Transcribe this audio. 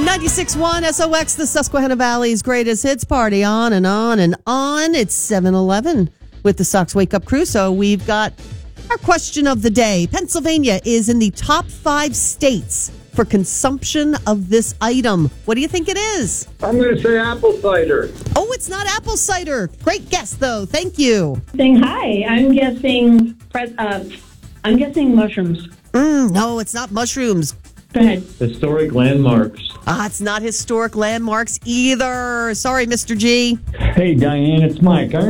96.1 SOX, the Susquehanna Valley's greatest hits, party on and on and on. It's 7:11 with the Sox Wake Up Crew. So we've got our question of the day. Pennsylvania is in the top 5 states for consumption of this item. What do you think it is? I'm going to say apple cider. Oh, it's not apple cider. Great guess, though. Thank you. Saying hi. I'm guessing mushrooms. No, it's not mushrooms. Go ahead. Historic landmarks. It's not historic landmarks either. Sorry, Mr. G. Hey, Diane, it's Mike.